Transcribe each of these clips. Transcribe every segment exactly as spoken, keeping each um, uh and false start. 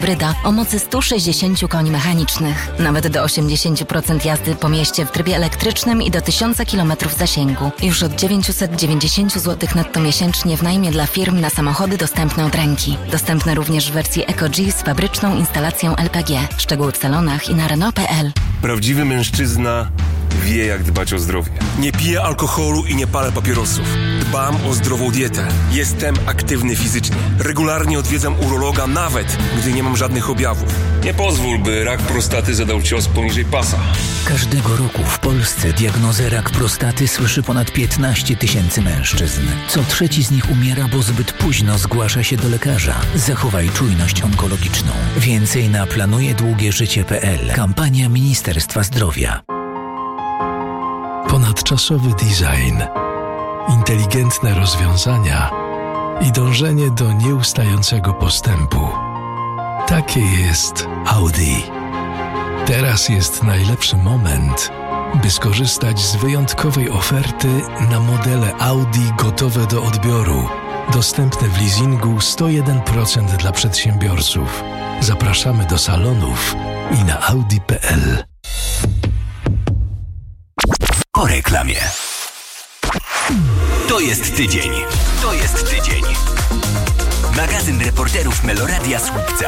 hybryda o mocy sto sześćdziesiąt koni mechanicznych. Nawet do osiemdziesiąt procent jazdy po mieście w trybie elektrycznym i do tysiąc kilometrów zasięgu. Już od dziewięćset dziewięćdziesiąt złotych netto miesięcznie w najmie dla firm na samochody dostępne od ręki. Dostępne również w wersji EcoG z fabryczną instalacją L P G. Szczegóły w salonach i na Renault kropka p l. Prawdziwy mężczyzna wie, jak dbać o zdrowie. Nie piję alkoholu i nie palę papierosów. Dbam o zdrową dietę. Jestem aktywny fizycznie. Regularnie odwiedzam urologa, nawet gdy nie mam żadnych objawów. Nie pozwól, by rak prostaty zadał cios poniżej pasa. Każdego roku w Polsce diagnozę rak prostaty słyszy ponad piętnaście tysięcy mężczyzn. Co trzeci z nich umiera, bo zbyt późno zgłasza się do lekarza. Zachowaj czujność onkologiczną. Więcej na planuje długie życie kropka p l. Kampania Ministerstwa Zdrowia. Ponadczasowy design, inteligentne rozwiązania i dążenie do nieustającego postępu. Takie jest Audi. Teraz jest najlepszy moment, by skorzystać z wyjątkowej oferty na modele Audi gotowe do odbioru. Dostępne w leasingu sto jeden procent dla przedsiębiorców. Zapraszamy do salonów i na audi kropka p l. Po reklamie. To jest tydzień. To jest tydzień. Magazyn reporterów Meloradia Słupca.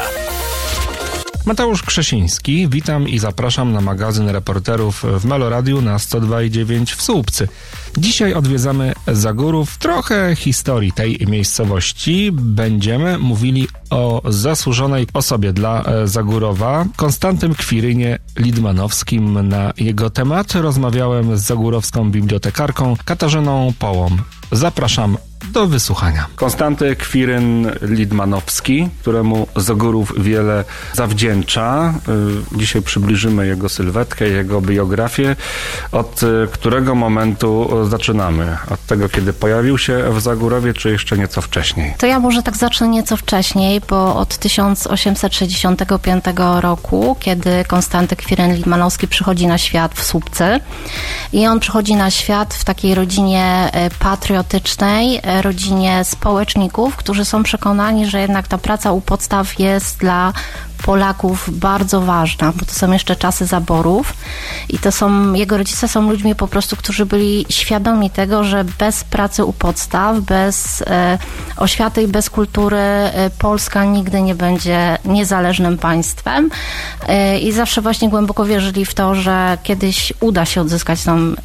Mateusz Krzesiński, witam i zapraszam na magazyn reporterów w Meloradiu na sto dwa i dziewięć w Słupcy. Dzisiaj odwiedzamy Zagórów, trochę historii tej miejscowości. Będziemy mówili o zasłużonej osobie dla Zagórowa, Konstantym Kwirynie Lidmanowskim. Na jego temat rozmawiałem z zagórowską bibliotekarką Katarzyną Połą. Zapraszam do wysłuchania. Konstanty Kwiryn Lidmanowski, któremu Zagórów wiele zawdzięcza. Dzisiaj przybliżymy jego sylwetkę, jego biografię. Od którego momentu zaczynamy? Od tego, kiedy pojawił się w Zagórowie, czy jeszcze nieco wcześniej? To ja może tak zacznę nieco wcześniej, bo od tysiąc osiemset sześćdziesiątego piątego roku, kiedy Konstanty Kwiryn Lidmanowski przychodzi na świat w Słupcy i on przychodzi na świat w takiej rodzinie patriotycznej, rodzinie społeczników, którzy są przekonani, że jednak ta praca u podstaw jest dla Polaków bardzo ważna, bo to są jeszcze czasy zaborów i to są, jego rodzice są ludźmi po prostu, którzy byli świadomi tego, że bez pracy u podstaw, bez e, oświaty i bez kultury e, Polska nigdy nie będzie niezależnym państwem e, i zawsze właśnie głęboko wierzyli w to, że kiedyś uda się odzyskać tą e,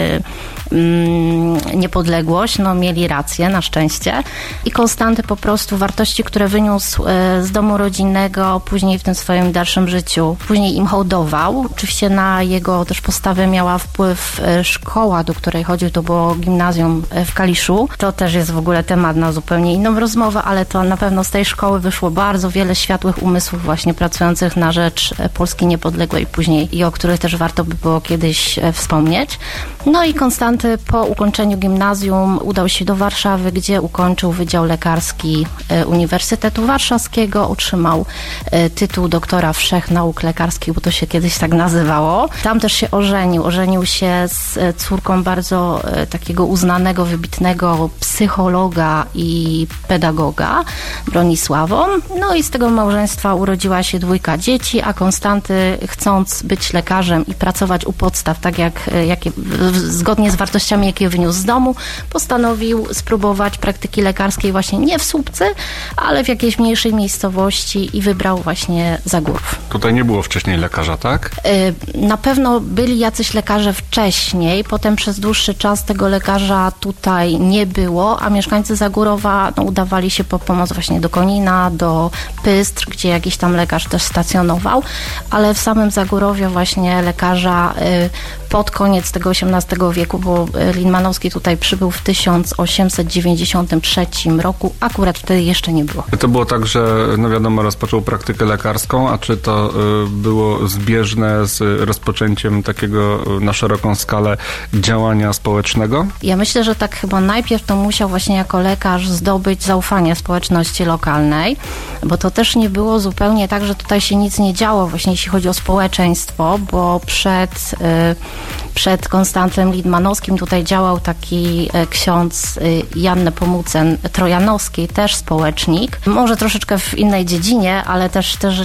mm, niepodległość. No mieli rację, na szczęście. I Konstanty po prostu wartości, które wyniósł e, z domu rodzinnego, później w tym swoim dalszym życiu. Później im hołdował. Oczywiście na jego też postawę miała wpływ szkoła, do której chodził, to było gimnazjum w Kaliszu. To też jest w ogóle temat na zupełnie inną rozmowę, ale to na pewno z tej szkoły wyszło bardzo wiele światłych umysłów właśnie pracujących na rzecz Polski niepodległej później i o których też warto by było kiedyś wspomnieć. No i Konstanty po ukończeniu gimnazjum udał się do Warszawy, gdzie ukończył Wydział Lekarski Uniwersytetu Warszawskiego, otrzymał tytuł doktora wszech nauk lekarskich, bo to się kiedyś tak nazywało. Tam też się ożenił. Ożenił się z córką bardzo takiego uznanego, wybitnego psychologa i pedagoga, Bronisławą. No i z tego małżeństwa urodziła się dwójka dzieci, a Konstanty, chcąc być lekarzem i pracować u podstaw, tak jak, jakie, zgodnie z wartościami, jakie wyniósł z domu, postanowił spróbować praktyki lekarskiej właśnie nie w Słupcy, ale w jakiejś mniejszej miejscowości i wybrał właśnie Zagórów. Tutaj nie było wcześniej lekarza, tak? Na pewno byli jacyś lekarze wcześniej, potem przez dłuższy czas tego lekarza tutaj nie było, a mieszkańcy Zagórowa no, udawali się po pomoc właśnie do Konina, do Pystr, gdzie jakiś tam lekarz też stacjonował, ale w samym Zagórowie właśnie lekarza pod koniec tego osiemnastego wieku, bo Lidmanowski tutaj przybył w tysiąc osiemset dziewięćdziesiątym trzecim roku, akurat wtedy jeszcze nie było. To było tak, że no wiadomo, rozpoczął praktykę lekarską, a czy to y, było zbieżne z rozpoczęciem takiego y, na szeroką skalę działania społecznego? Ja myślę, że tak chyba najpierw to musiał właśnie jako lekarz zdobyć zaufanie społeczności lokalnej, bo to też nie było zupełnie tak, że tutaj się nic nie działo, właśnie jeśli chodzi o społeczeństwo, bo przed, y, przed Konstantym Lidmanowskim tutaj działał taki y, ksiądz y, Jan Nepomucen Trojanowski, też społecznik, może troszeczkę w innej dziedzinie, ale też, też